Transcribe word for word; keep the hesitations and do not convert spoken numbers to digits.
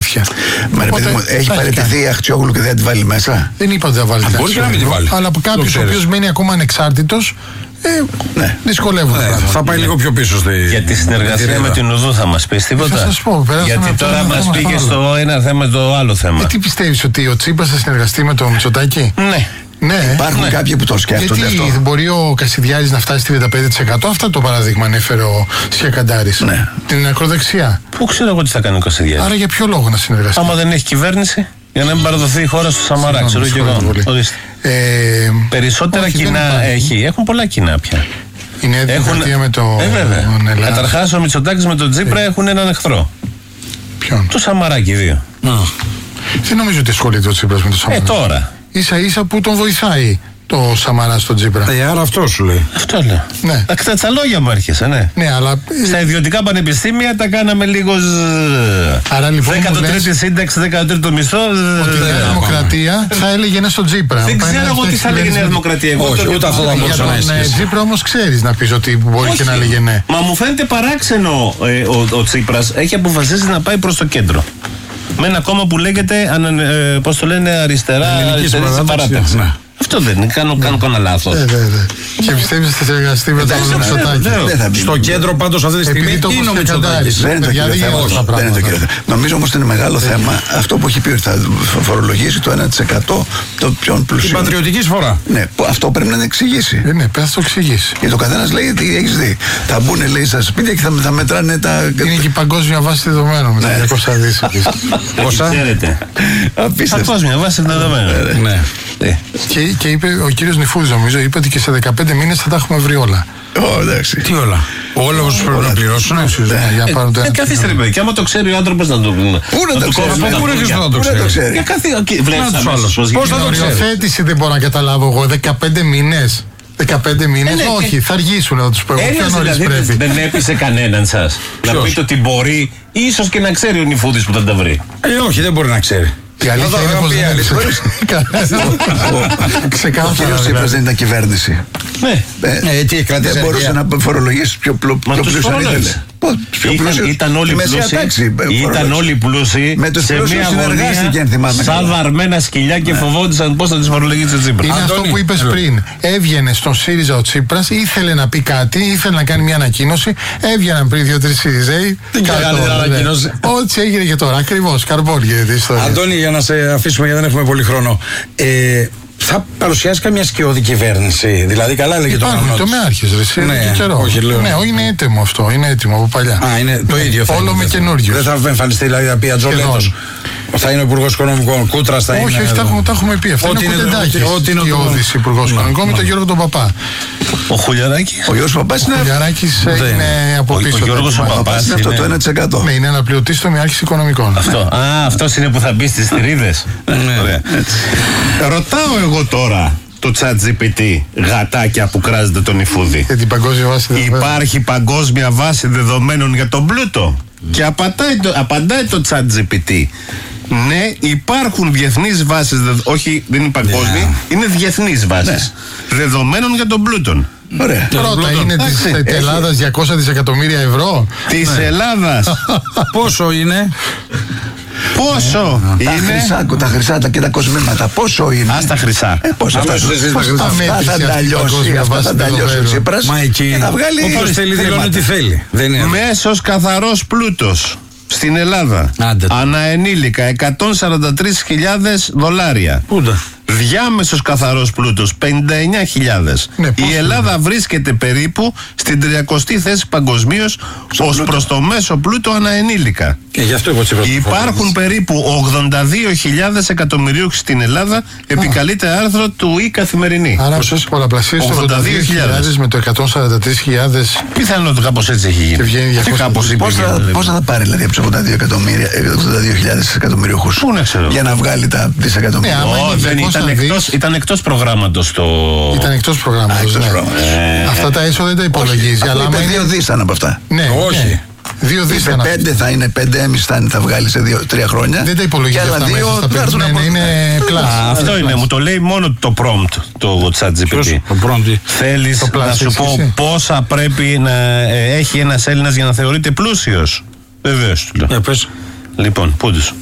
αλήθεια. Μα ρε παιδί μου, έχει παραιτηθεί η Αχτσιόγλου και δεν τη βάλει μέσα. Δεν είπα ότι θα βάλει. Μπορεί και να μην τη βάλει. Αλλά από κάποιο ο οποίο μένει ακόμα ανεξάρτητος. Ε, ναι. Δυσκολεύονται. Ναι, θα πάει λίγο πιο πίσω στη. Για τη συνεργασία με την Ουδού θα μας πεις τίποτα? Θα σας πω, γιατί τώρα μας πήγε στο ένα θέμα το άλλο θέμα. Ε, τι πιστεύεις, ότι ο Τσίπρας θα συνεργαστεί με το Μητσοτάκη? Ναι. Ναι. Υπάρχουν ναι. κάποιοι που το σκέφτονται. Γιατί αυτό. μπορεί ο Κασιδιάρης να φτάσει τριάντα πέντε τοις εκατό. Αυτό το παράδειγμα ανέφερε ο Σιακαντάρης. Ναι. Την ακροδεξιά. Πού ξέρω εγώ τι θα κάνει ο Κασιδιάρης. Άρα για ποιο λόγο να συνεργαστεί? Άμα δεν έχει κυβέρνηση, για να μην παραδοθεί η χώρα στο Σαμαρά, ξέρω και εγώ. Ε, Περισσότερα όχι, κοινά έχει. Έχουν πολλά κοινά πια. Η Νέα Δημοκρατία με το. Ε, βέβαια. Καταρχάς ο Μητσοτάκης με τον Τσίπρα ε. έχουν έναν εχθρό. Ποιον? Το Σαμαράκι δύο. Mm. Δεν νομίζω ότι ασχολείται ο Τσίπρας με το Σαμαρά. Ε, τώρα. Ίσα ίσα που τον βοηθάει το Σαμαρά στον Τσίπρα. Ε, άρα αυτό σου λέει. Αυτό λέω. Ναι. Τα, τα λόγια μου έρχεσαι, ναι. Ναι, αλλά. Στα ιδιωτικά πανεπιστήμια τα κάναμε λίγο. Άρα λοιπόν. δέκατο τρίτο σύνταξη, δέκατο τρίτο μισθό. Ότι η Νέα Δημοκρατία θα έλεγε ναι στον Τσίπρα. Δεν ξέρω εγώ τι θα έλεγε η Νέα Δημοκρατία. Όχι, ούτε αυτό θα μπορούσα να ισχύσει. Για τον Τσίπρα όμως ξέρεις να πεις ότι μπορεί και να λέγε ναι. Μα μου φαίνεται παράξενο ο Τσίπρας έχει αποφασίσει να πάει προς το κέντρο. Με ένα κόμμα που λέγεται, ε, πώς το λένε, αριστερά, αριστερή παράταξη. Ναι. Αυτό δεν είναι, κάνω, κάνω κανένα λάθος. Ναι, ναι, ναι. Και πιστεύεις ότι θα συνεργαστεί με τον Μητσοτάκη? Στο κέντρο πάντως αυτή τη στιγμή είναι ο Μητσοτάκης. Δεν είναι το κύριο θέμα. Νομίζω όμως ότι είναι μεγάλο θέμα αυτό που έχει πει ότι θα φορολογήσει το ένα τοις εκατό των πιο πλουσίων. Την πατριωτική εισφορά. Ναι, αυτό πρέπει να το εξηγήσει. Ναι, πρέπει να το εξηγήσει. Και το καθένας λέει τι έχεις δει. Θα μπουν, λέει, στα σπίτια και θα μετράνε τα. Είναι και η παγκόσμια βάση δεδομένων με τα διακόσια δις. Πόσα? Παγκόσμια βάση δεδομένων. Ναι. Και, και είπε ο κύριος Νιφούδης, νομίζω, είπε ότι και σε δεκαπέντε μήνες θα τα έχουμε βρει όλα. Oh, εντάξει. Τι όλα? Όλα όσους πρέπει να πληρώσουν. Ε, καθίστε ρε παιδί, και άμα το ξέρει ο άνθρωπος να το πει. Πού να το ξέρει? Πού να το ξέρει? Για κάθε. Βλέπεις άλλους. Πώς θα το ξέρει? Οριοθέτηση δεν μπορώ να καταλάβω εγώ. δεκαπέντε μήνες. δεκαπέντε μήνες, ε, όχι, ε, θα αργήσουν να τους πω. Δηλαδή, πρέπει. Δεν έπεισε κανέναν σας να πείτε ότι μπορεί, ίσως και να ξέρει ο Νιφούδης που θα τα βρει. Ε, όχι, δεν μπορεί να ξέρει. Η αλήθεια είναι πως δεν ξεκάθαρα. Ο κύριος Τσίπρας δεν ήταν κυβέρνηση. Ναι. Δεν μπορούσε να φορολογήσει πιο πλούσιο. Ήταν όλοι πλούσιοι. Ήταν όλοι πλούσιοι. Με τους πλούσιους συνεργάστηκε, αν θυμάμαι. Σαν βαρμένα σκυλιά και φοβόντουσαν πώς θα τους φορολογήσει ο Τσίπρας. Είναι αυτό που είπες πριν. Έβγαινε στον ΣΥΡΙΖΑ ο Τσίπρας, ήθελε να πει κάτι, ήθελε να κάνει μια ανακοίνωση. Έβγαιναν πριν δύο-τρεις ΣΥΡΙΖΑΙ. Τι κάνει την ανακοίνωση? Ό,τι έγινε και τώρα. Ακριβώς. Καρμπόν γίνεται η ιστορία. Αντώνη, για να σε αφήσουμε γιατί δεν έχουμε πολύ χρόνο. Θα παρουσιάσει καμιά σκιώδη κυβέρνηση? Δηλαδή, καλά έλεγε το Υπάρχουν τομεάρχες, ρε. Ναι, όχι, λέω. Ναι, είναι έτοιμο αυτό. Είναι έτοιμο από παλιά. Α, είναι το ίδιο θα όλο είναι. με καινούριο. Δεν θα εμφανιστεί, δηλαδή, θα πει Ατζόλετος. Θα είναι ο Υπουργός Οικονομικών. Κούτρας θα είναι. Όχι, όχι, τα έχουμε πει. Αυτό είναι ο Κοντεντάκης, Υπουργός Οικονομικών, με τον Γιώργο τον Παπά. Ο Χουλιαράκης. Ο Γιώργος Παπάς είναι. Ο Χουλιαράκης είναι από πίσω. Ο Γιώργος ο Παπάς είναι αυτό το ένα τοις εκατό. Ναι, είναι αναπληρωτής τομιάρχης οικονομικών. Αυτό. Α, αυτός είναι που θα μπει στις θηρίδες. Ρωτάω εγώ τώρα το ChatGPT, γατάκια που κράζεται τον Νιφούδη. Για την παγκόσμια βάση δεδομένων. Υπάρχει παγκόσμια βάση δεδομένων για τον πλούτο? Και απαντάει το, απαντάει το ChatGPT. Ναι, υπάρχουν διεθνείς βάσεις, όχι, δεν είναι παγκόσμια, yeah. είναι διεθνείς βάσεις yeah. δεδομένων για τον πλούτον. Ωραία. Πρώτα είναι της Ελλάδας διακόσια δισεκατομμύρια ευρώ. Της ναι. Ελλάδας. Πόσο είναι? Πόσο τα είναι? Χρυσά, τα χρυσά τα και τα κοσμήματα, πόσο είναι? Ας τα χρυσά. Ε, πώς αυτά θα τα λιώσει, αυτά θα τα λιώσει ο Τσίπρας. Μα εκεί όποιος θέλει δηλώνει τι θέλει. Μέσος καθαρός πλούτος στην Ελλάδα αναενήλικα εκατόν σαράντα τρεις χιλιάδες δολάρια. Πούντα. Διάμεσος καθαρός πλούτος πενήντα εννιά χιλιάδες. Ναι, η Ελλάδα είναι. Βρίσκεται περίπου στην τριακοστή θέση παγκοσμίως ως προς το μέσο πλούτο αναενήλικα. Και γι' αυτό υπάρχουν περίπου ογδόντα δύο χιλιάδες εκατομμυρίους στην Ελλάδα, επικαλείται άρθρο του η Καθημερινή. Άρα σας πολλαπλασίες το ογδόντα δύο χιλιάδες με το εκατόν σαράντα τρεις χιλιάδες. Πιθανότατα κάπως έτσι έχει γίνει. Πώς θα τα πάρει δηλαδή από τους ογδόντα δύο χιλιάδες εκατομμυρίουχους? Πού να ξέρω. Για να βγάλει τα δισεκατομμύρια. Ήταν εκτός προγράμματος το. Ήταν εκτός προγράμματος. Ναι. Ε, αυτά τα έσοδα δεν τα υπολογίζει. Αλλά είπε δύο δις ήταν από αυτά. Ναι, όχι. Ναι. Δύο δις ήταν. Πέντε θα είναι, πέντε έμις θα, θα βγάλει σε δύο, τρία χρόνια. Δεν τα υπολογίζει αυτά μέσα στα πέντε. Ναι, ναι, είναι πλάς. Αυτό είναι, μου το λέει μόνο το prompt το ChatGPT. Θέλεις να σου πω πόσα πρέπει να έχει ένας Έλληνας για να θεωρείται πλούσιος? Βεβαίως του λέω. Λοιπόν, πού τους.